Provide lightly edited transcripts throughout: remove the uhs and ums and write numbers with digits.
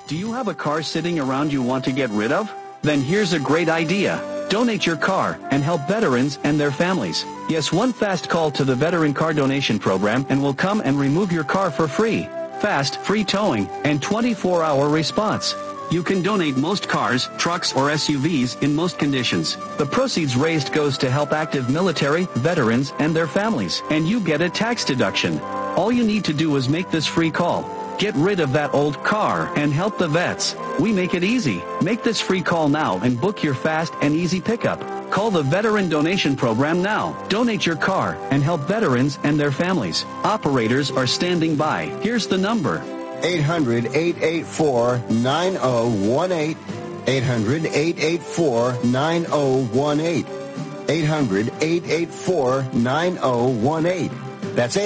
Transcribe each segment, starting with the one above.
Do you have a car sitting around you want to get rid of? Then here's a great idea. Donate your car and help veterans and their families. Yes, one fast call to the Veteran Car Donation Program and we'll come and remove your car for free. Fast, free towing, and 24-hour response. You can donate most cars, trucks, or SUVs in most conditions. The proceeds raised goes to help active military, veterans, and their families. And you get a tax deduction. All you need to do is make this free call. Get rid of that old car and help the vets. We make it easy. Make this free call now and book your fast and easy pickup. Call the Veteran Donation Program now. Donate your car and help veterans and their families. Operators are standing by. Here's the number. 800-884-9018. 800-884-9018. 800-884-9018. That's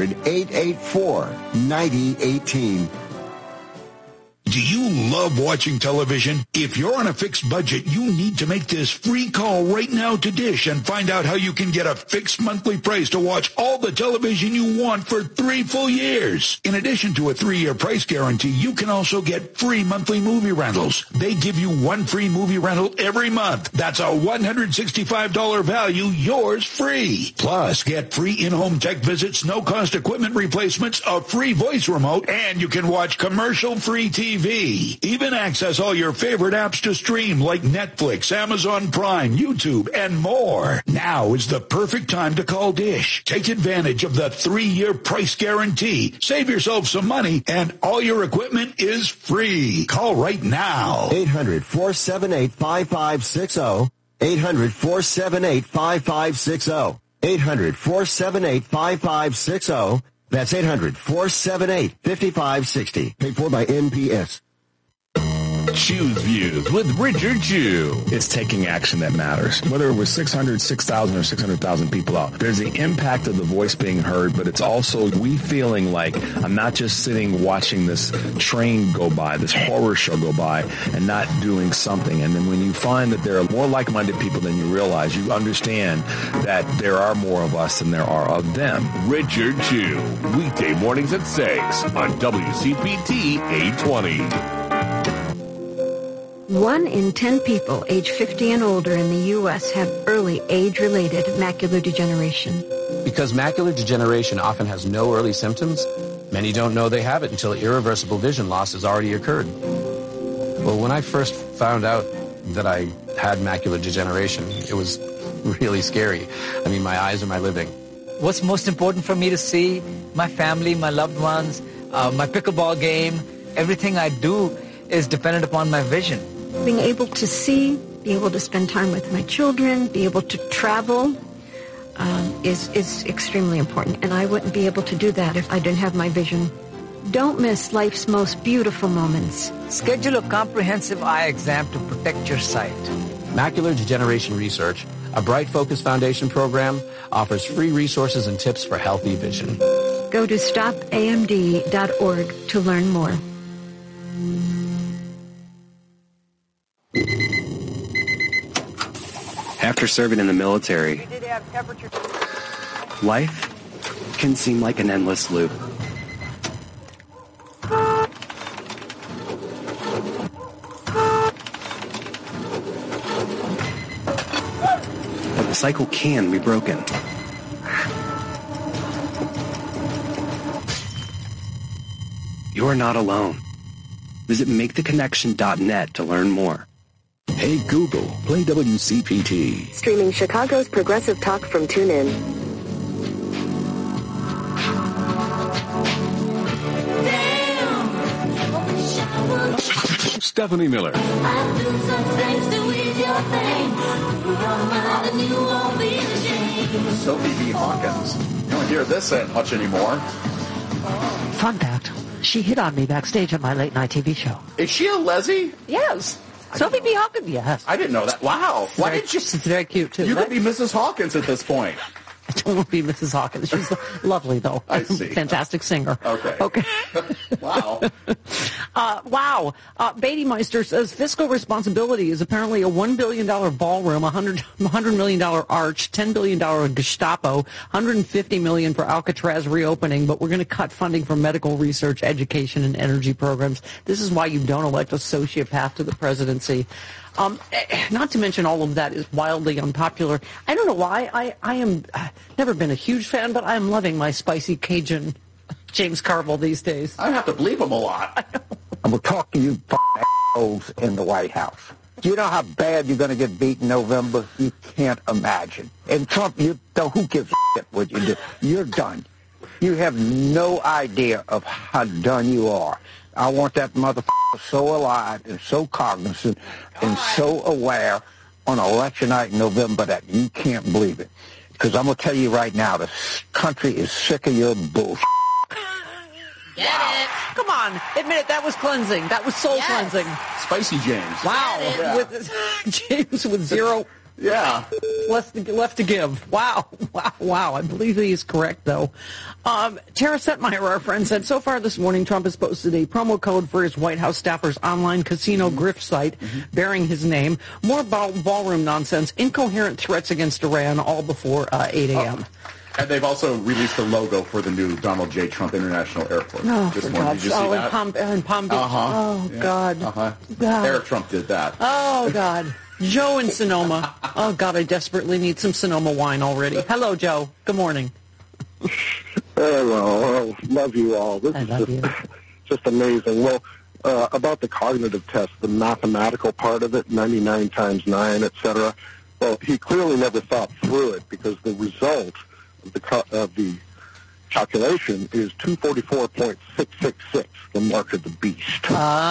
800-884-9018. Do you love watching television? If you're on a fixed budget, you need to make this free call right now to Dish and find out how you can get a fixed monthly price to watch all the television you want for 3 full years. In addition to a 3-year price guarantee, you can also get free monthly movie rentals. They give you 1 free movie rental every month. That's a $165 value, yours free. Plus, get free in-home tech visits, no-cost equipment replacements, a free voice remote, and you can watch commercial-free TV. Even access all your favorite apps to stream like Netflix, Amazon Prime, YouTube, and more. Now is the perfect time to call Dish. Take advantage of the 3-year price guarantee. Save yourself some money, and all your equipment is free. Call right now. 800-478-5560. 800-478-5560. 800-478-5560. That's 800-478-5560. Paid for by NPS. Choose Views with Richard Chew. It's taking action that matters. Whether it was 600, 6,000, or 600,000 people out, there's the impact of the voice being heard, but it's also we feeling like I'm not just sitting watching this train go by, this horror show go by, and not doing something. And then when you find that there are more like-minded people than you realize, you understand that there are more of us than there are of them. Richard Chew, weekday mornings at 6 on WCPT 820. 1 in 10 people age 50 and older in the U.S. have early age-related macular degeneration. Because macular degeneration often has no early symptoms, many don't know they have it until irreversible vision loss has already occurred. Well, when I first found out that I had macular degeneration, it was really scary. I mean, my eyes are my living. What's most important for me to see? My family, my loved ones, my pickleball game. Everything I do is dependent upon my vision. Being able to see, be able to spend time with my children, be able to travel is extremely important. And I wouldn't be able to do that if I didn't have my vision. Don't miss life's most beautiful moments. Schedule a comprehensive eye exam to protect your sight. Macular Degeneration Research, a Bright Focus Foundation program, offers free resources and tips for healthy vision. Go to stopamd.org to learn more. After serving in the military, life can seem like an endless loop. But the cycle can be broken. You're not alone. Visit MakeTheConnection.net to learn more. Hey Google, play WCPT. Streaming Chicago's progressive talk from TuneIn. Stephanie Miller. Sophie B. Hawkins. You don't hear this much anymore. Fun fact, she hit on me backstage at my late night TV show. Is she a Leslie? Yes. Sophie B. Hawkins, yes. I didn't know that. Wow. Why did you? She's very cute, too. You could be Mrs. Hawkins at this point. I don't want to be Mrs. Hawkins. She's lovely, though. I see. Fantastic singer. Okay. Okay. Wow. Wow. Beatty Meister says fiscal responsibility is apparently a $1 billion ballroom, $100 million arch, $10 billion Gestapo, $150 million for Alcatraz reopening, but we're going to cut funding for medical research, education, and energy programs. This is why you don't elect a sociopath to the presidency. Not to mention all of that is wildly unpopular. I don't know why. I am never been a huge fan, but I am loving my spicy Cajun James Carville these days. I have to bleep him a lot. I'm going to talk to you assholes in the White House. Do you know how bad you're going to get beat in November? You can't imagine. And Trump, who gives a shit what you do? You're done. You have no idea of how done you are. I want that motherfucker so alive and so cognizant and so aware on election night in November that you can't believe it. Because I'm going to tell you right now, the country is sick of your bullshit. Get it. Come on. Admit it. That was cleansing. That was soul cleansing. Spicy James. Wow. Yeah. James with zero left to give. Wow. I believe he is correct, though. Tara Setmeyer, our friend, said, so far this morning, Trump has posted a promo code for his White House staffers' online casino grift site bearing his name. More ballroom nonsense, incoherent threats against Iran, all before 8 a.m. And they've also released the logo for the new Donald J. Trump International Airport this morning. Did you see that? In Palm Beach. Oh, yeah. God. God. Eric Trump did that. Oh, God. Joe in Sonoma. Oh, God, I desperately need some Sonoma wine already. Hello, Joe. Good morning. Hello. Love you all. This is just amazing. Well, about the cognitive test, the mathematical part of it, 99 times 9, et cetera, well, he clearly never thought through it because the result of the calculation is 244.666, the mark of the beast.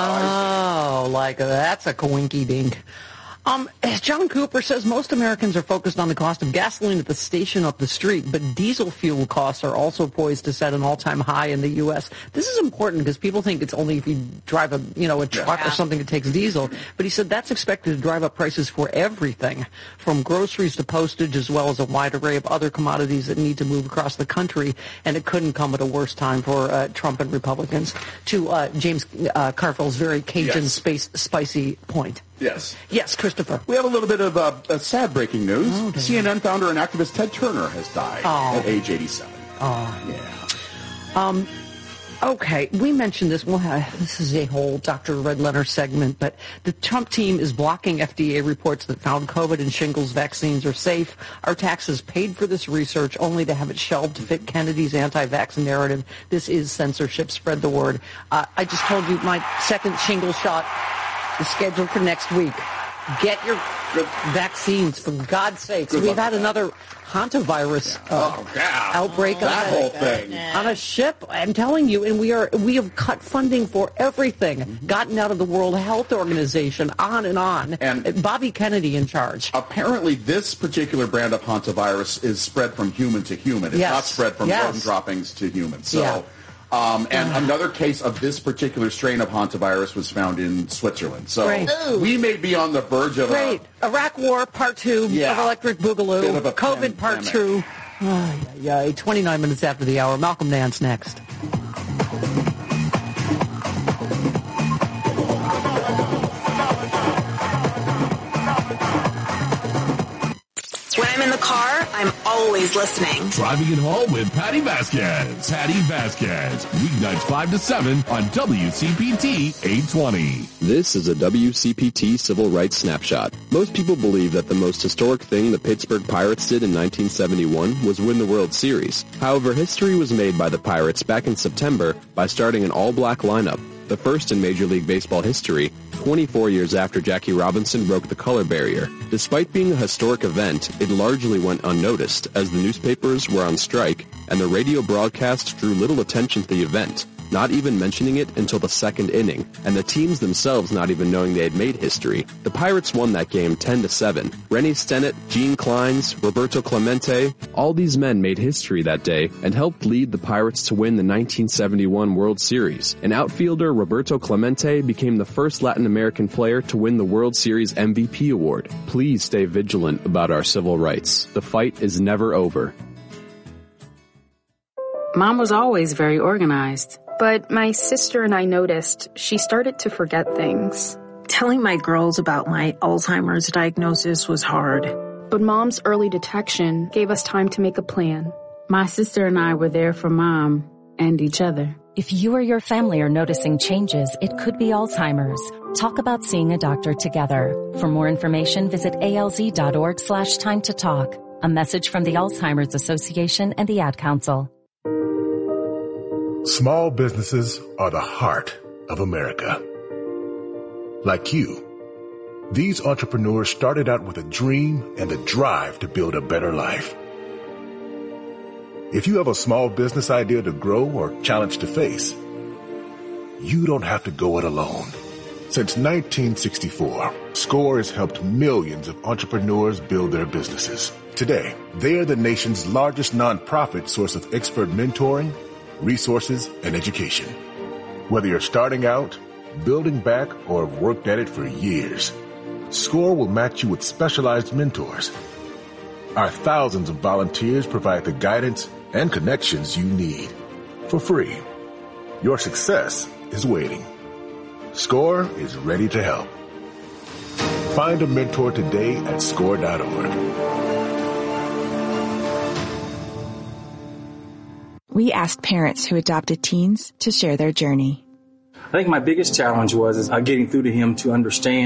Oh, like that's a coinky-dink. John Cooper says most Americans are focused on the cost of gasoline at the station up the street, but diesel fuel costs are also poised to set an all-time high in the U.S. This is important because people think it's only if you drive a truck or something that takes diesel. But he said that's expected to drive up prices for everything, from groceries to postage, as well as a wide array of other commodities that need to move across the country. And it couldn't come at a worse time for Trump and Republicans. To James Carville's very Cajun spicy point. Yes. Yes, Christopher. We have a little bit of sad breaking news. CNN founder and activist Ted Turner has died at age 87. Oh. Yeah. Okay, we mentioned this. This is a whole Dr. Red Letter segment, but the Trump team is blocking FDA reports that found COVID and shingles vaccines are safe. Our taxes paid for this research only to have it shelved to fit Kennedy's anti-vax narrative. This is censorship. Spread the word. I just told you my second shingle shot is scheduled for next week. Get your vaccines, for God's sakes. We've had another hantavirus outbreak on a ship. I'm telling you, and we have cut funding for everything, gotten out of the World Health Organization, on and on. And Bobby Kennedy in charge. Apparently, this particular brand of hantavirus is spread from human to human. It's not spread from rodent droppings to humans. So. And another case of this particular strain of hantavirus was found in Switzerland. So we may be on the verge of Iraq War Part 2 of Electric Boogaloo. Of COVID Part 2. 29 minutes after the hour. Malcolm Nance next. When I'm in the car, I'm always listening. Driving it home with Patty Vasquez. Patty Vasquez. Weeknights 5 to 7 on WCPT 820. This is a WCPT Civil Rights Snapshot. Most people believe that the most historic thing the Pittsburgh Pirates did in 1971 was win the World Series. However, history was made by the Pirates back in September by starting an all-black lineup, the first in Major League Baseball history, 24 years after Jackie Robinson broke the color barrier. Despite being a historic event, it largely went unnoticed as the newspapers were on strike and the radio broadcast drew little attention to the event, not even mentioning it until the second inning, and the teams themselves not even knowing they had made history. The Pirates won that game 10-7. Rennie Stennett, Gene Clines, Roberto Clemente, all these men made history that day and helped lead the Pirates to win the 1971 World Series. An outfielder, Roberto Clemente, became the first Latin American player to win the World Series MVP award. Please stay vigilant about our civil rights. The fight is never over. Mom was always very organized. But my sister and I noticed she started to forget things. Telling my girls about my Alzheimer's diagnosis was hard. But Mom's early detection gave us time to make a plan. My sister and I were there for Mom and each other. If you or your family are noticing changes, it could be Alzheimer's. Talk about seeing a doctor together. For more information, visit alz.org/time to talk. A message from the Alzheimer's Association and the Ad Council. Small businesses are the heart of America. Like you, these entrepreneurs started out with a dream and a drive to build a better life. If you have a small business idea to grow or challenge to face, you don't have to go it alone. Since 1964, SCORE has helped millions of entrepreneurs build their businesses. Today, they are the nation's largest nonprofit source of expert mentoring, resources, and education. Whether you're starting out, building back, or have worked at it for years, SCORE will match you with specialized mentors. Our thousands of volunteers provide the guidance and connections you need for free. Your success is waiting. SCORE is ready to help. Find a mentor today at SCORE.org. We asked parents who adopted teens to share their journey. I think my biggest challenge was getting through to him to understand